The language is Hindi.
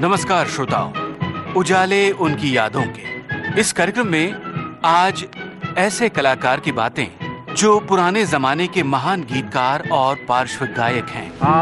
नमस्कार श्रोताओं, उजाले उनकी यादों के इस कार्यक्रम में आज ऐसे कलाकार की बातें जो पुराने जमाने के महान गीतकार और पार्श्व गायक हैं।